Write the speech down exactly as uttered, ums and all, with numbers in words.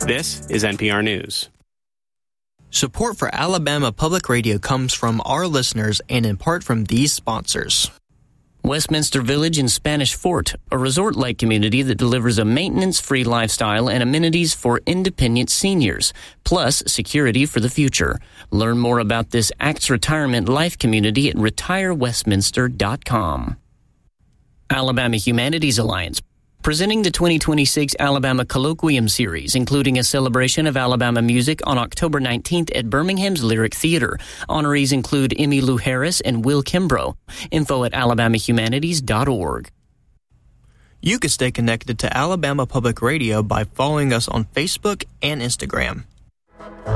This is N P R News. Support for Alabama Public Radio comes from our listeners and in part from these sponsors. Westminster Village in Spanish Fort, a resort-like community that delivers a maintenance-free lifestyle and amenities for independent seniors, plus security for the future. Learn more about this A C T's retirement life community at retire westminster dot com. Alabama Humanities Alliance, presenting the twenty twenty-six Alabama Colloquium Series, including a celebration of Alabama music on October nineteenth at Birmingham's Lyric Theater. Honorees include Emmy Lou Harris and Will Kimbrough. Info at alabama humanities dot org. You can stay connected to Alabama Public Radio by following us on Facebook and Instagram.